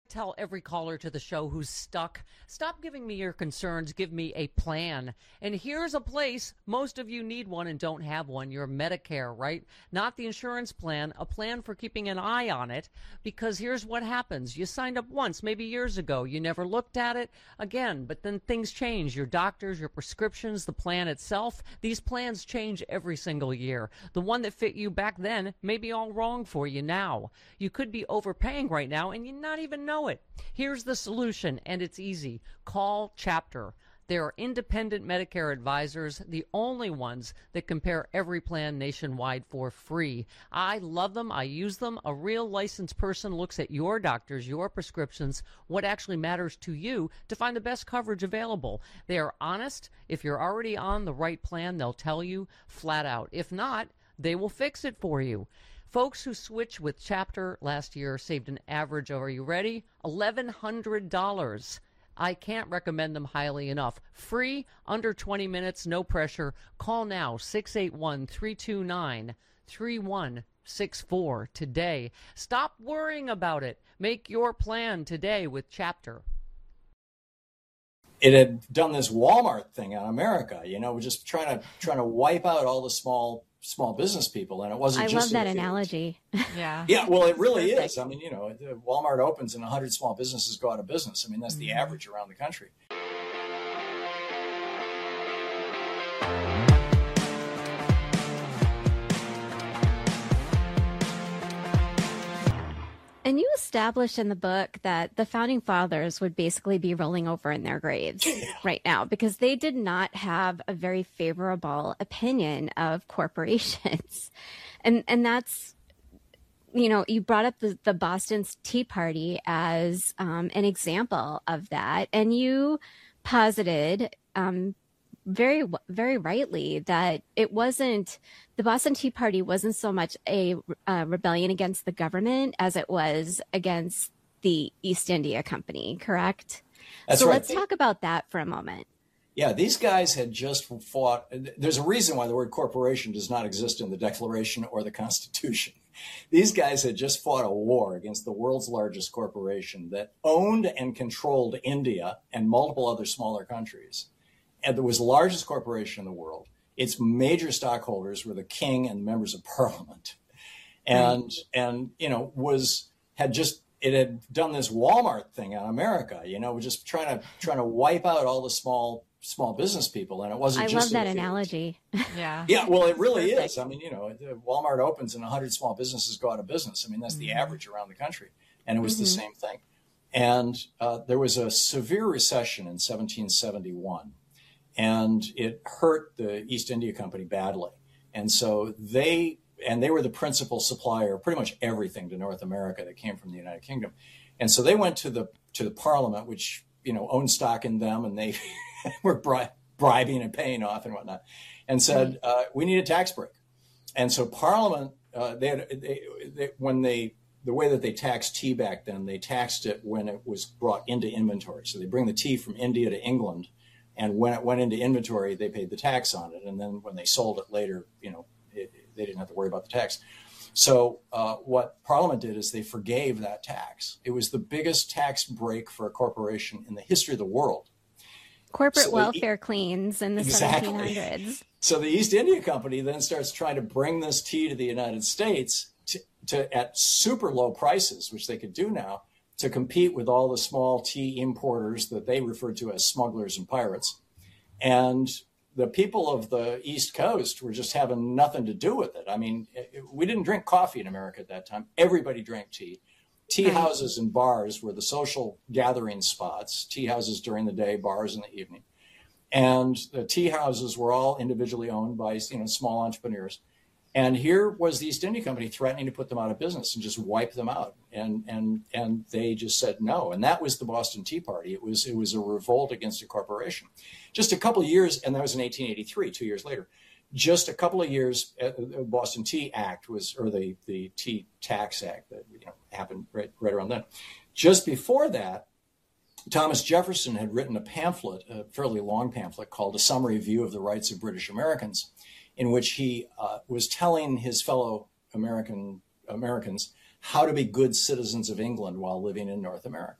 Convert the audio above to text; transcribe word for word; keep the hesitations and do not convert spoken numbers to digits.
Tell every caller to the show who's stuck, stop giving me your concerns, give me a plan. And here's a place, most of you need one and don't have one, your Medicare, right? Not the insurance plan, a plan for keeping an eye on it, because here's what happens. You signed up once, maybe years ago, you never looked at it again, but then things change. Your doctors, your prescriptions, the plan itself, these plans change every single year. The one that fit you back then may be all wrong for you now. You could be overpaying right now and you not even know it. Here's the solution, and it's easy. Call Chapter. They are independent Medicare advisors, the only ones that compare every plan nationwide for free. I love them. I use them. A real licensed person looks at your doctors, your prescriptions, what actually matters to you to find the best coverage available. They are honest. If you're already on the right plan, they'll tell you flat out. If not, they will fix it for you. Folks who switched with Chapter last year saved an average of, are you ready? eleven hundred dollars. I can't recommend them highly enough. Free, under twenty minutes, no pressure. Call now, six eight one, three two nine, three one six four today. Stop worrying about it. Make your plan today with Chapter. It had done this Walmart thing on America, you know, just trying to trying to wipe out all the small small business people, and it wasn't I just love that analogy. Yeah. Yeah, well, it really is. I mean, you know, Walmart opens and one hundred small businesses go out of business. I mean, that's the average around the country. And you established in the book that the founding fathers would basically be rolling over in their graves right now because they did not have a very favorable opinion of corporations. And and that's, you know, you brought up the, the Boston Tea Party as um, an example of that. And you posited um, very, very rightly that it wasn't, the Boston Tea Party wasn't so much a uh, rebellion against the government as it was against the East India Company, correct? That's so right. let's talk about that for a moment. Yeah, these guys had just fought. There's a reason why the word corporation does not exist in the Declaration or the Constitution. These guys had just fought a war against the world's largest corporation that owned and controlled India and multiple other smaller countries. And it was the largest corporation in the world. Its major stockholders were the king and members of parliament. And, right. and you know, was had just, it had done this Walmart thing on America, you know, just trying to trying to wipe out all the small small business people. And it wasn't I just love that analogy. Yeah. Yeah, well, it really is. I mean, you know, Walmart opens and one hundred small businesses go out of business. I mean, that's mm-hmm. the average around the country. And it was mm-hmm. the same thing. And uh, there was a severe recession in seventeen seventy-one. And it hurt the East India Company badly. And so they, and they were the principal supplier of pretty much everything to North America that came from the United Kingdom. And so they went to the, to the Parliament, which, you know, owned stock in them, and they were bri- bribing and paying off and whatnot, and said, uh, we need a tax break. And so Parliament, uh, they had, they, they, when they, the way that they taxed tea back then, they taxed it when it was brought into inventory. So they bring the tea from India to England, and when it went into inventory, they paid the tax on it. And then when they sold it later, you know, it, they didn't have to worry about the tax. So uh, what Parliament did is they forgave that tax. It was the biggest tax break for a corporation in the history of the world. Corporate so welfare the, cleans in the exactly. seventeen hundreds. So the East India Company then starts trying to bring this tea to the United States to, to at super low prices, which they could do now, to compete with all the small tea importers that they referred to as smugglers and pirates. And the people of the East Coast were just having nothing to do with it. I mean, it, we didn't drink coffee in America at that time. Everybody drank tea. Tea right. houses and bars were the social gathering spots. Tea houses during the day, bars in the evening. And the tea houses were all individually owned by, you know, small entrepreneurs. And here was the East India Company threatening to put them out of business and just wipe them out. And and and they just said no. And that was the Boston Tea Party. It was it was a revolt against a corporation. Just a couple of years, and that was in eighteen eighty-three, two years later. Just a couple of years, uh, the Boston Tea Act was, or the, the Tea Tax Act that you know happened right, right around then. Just before that, Thomas Jefferson had written a pamphlet, a fairly long pamphlet called A Summary View of the Rights of British Americans, in which he uh, was telling his fellow American Americans how to be good citizens of England while living in North America.